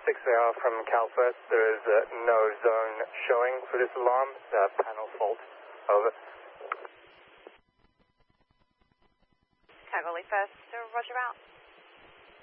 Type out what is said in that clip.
6AR from CalFirst. There is no zone showing for this alarm. It's a panel fault. Over. Calgary First, Roger out.